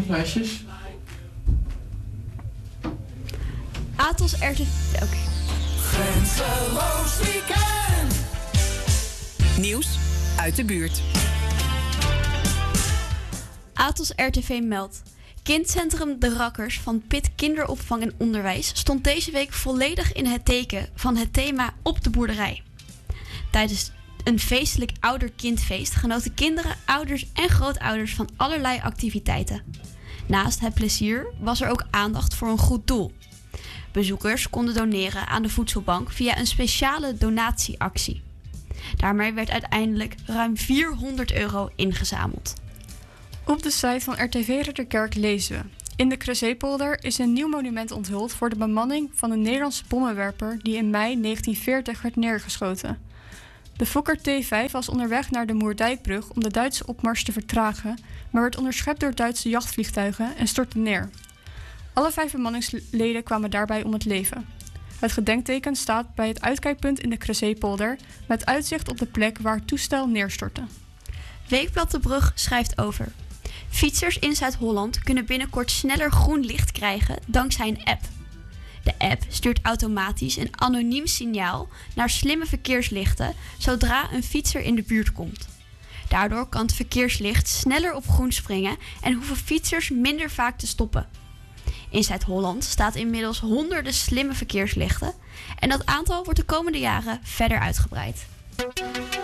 of meisjes? Atos RTV... Oké. Grenzeloos weekend. Nieuws uit de buurt. Atos RTV meldt. Kindcentrum De Rakkers van PIT Kinderopvang en Onderwijs stond deze week volledig in het teken van het thema Op de Boerderij. Tijdens een feestelijk ouder-kindfeest genoten kinderen, ouders en grootouders van allerlei activiteiten. Naast het plezier was er ook aandacht voor een goed doel. Bezoekers konden doneren aan de voedselbank via een speciale donatieactie. Daarmee werd uiteindelijk ruim €400 ingezameld. Op de site van RTV Ridderkerk lezen we: in de Crezeepolder is een nieuw monument onthuld voor de bemanning van een Nederlandse bommenwerper die in mei 1940 werd neergeschoten. De Fokker T-5 was onderweg naar de Moerdijkbrug om de Duitse opmars te vertragen, maar werd onderschept door Duitse jachtvliegtuigen en stortte neer. Alle 5 bemanningsleden kwamen daarbij om het leven. Het gedenkteken staat bij het uitkijkpunt in de Crezeepolder met uitzicht op de plek waar het toestel neerstortte. Weekblad De Brug schrijft over. Fietsers in Zuid-Holland kunnen binnenkort sneller groen licht krijgen dankzij een app. De app stuurt automatisch een anoniem signaal naar slimme verkeerslichten zodra een fietser in de buurt komt. Daardoor kan het verkeerslicht sneller op groen springen en hoeven fietsers minder vaak te stoppen. In Zuid-Holland staat inmiddels honderden slimme verkeerslichten en dat aantal wordt de komende jaren verder uitgebreid.